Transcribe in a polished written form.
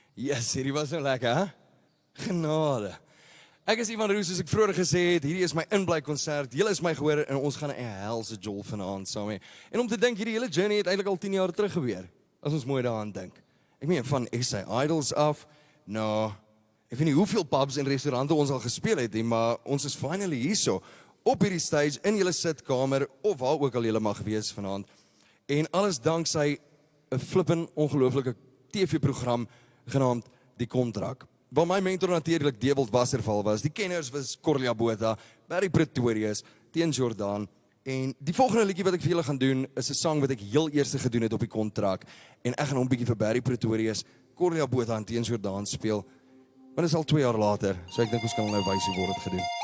Yes, hierdie was nou lekker, hè? Genade. Ek is Ivan Roos, soos ek vroeër gesê het, hierdie is my inbly konsert. Julle is my gehoor en ons gaan 'n helse jol vanaand saam hê. En om te dink, hierdie hele journey het eintlik al 10 jaar terug gebeur, as ons mooi daaraan dink. Ek meen, van SA Idols af, nou, ek weet nie hoeveel pubs en restaurante ons al gespeel het nie, maar ons is finally hierso, op hierdie stage, in julle sitkamer, of waar ook al julle mag wees vanaand. En alles danksy 'n flippin ongelooflike TV-program genaamd Die Kontrak. Waar my mentor natuurlik Dewald Wasserval was. Die kenners was Corlia Botha, Barry Pretorius, Teun Jordan. En die volgende liedjie wat ek vir julle gaan doen, is 'n sang wat ek heel eers gedoen het op Die Kontrak. En ek gaan hom bietjie vir Barry Pretorius, Corlia Botha en Teun Jordan speel. Maar dit is al 2 jaar later, so ek dink ons kan nou wys hoe word dit gedoen.